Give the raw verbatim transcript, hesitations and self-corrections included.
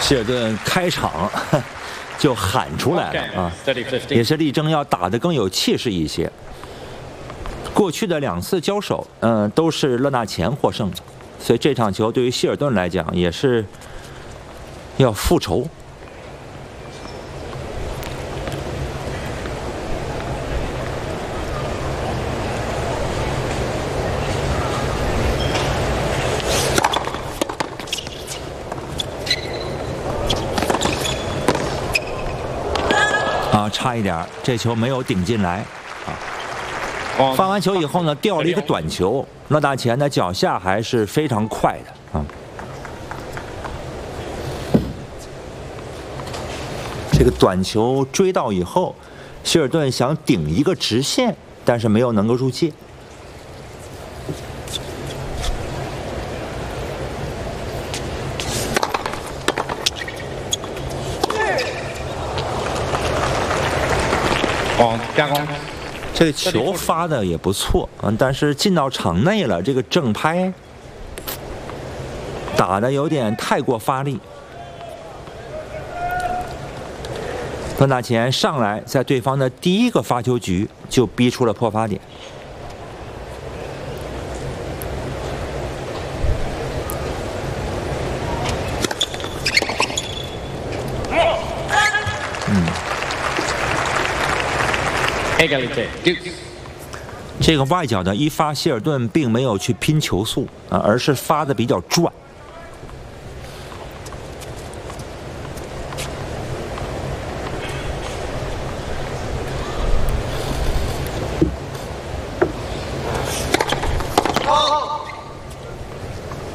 希尔顿开场就喊出来了啊，也是力争要打得更有气势一些。过去的两次交手，嗯、呃，都是勒纳前获胜的，所以这场球对于希尔顿来讲也是要复仇。啊，差一点，这球没有顶进来。啊，发完球以后呢，掉了一个短球，勒纳前的脚下还是非常快的啊。这个短球追到以后，希尔顿想顶一个直线，但是没有能够入界。 哦，加攻。 这个球发的也不错啊，但是进到场内了，这个正拍打的有点太过发力。勒纳前上来，在对方的第一个发球局就逼出了破发点。嗯。这个外角的一发，希尔顿并没有去拼球速啊，而是发的比较转。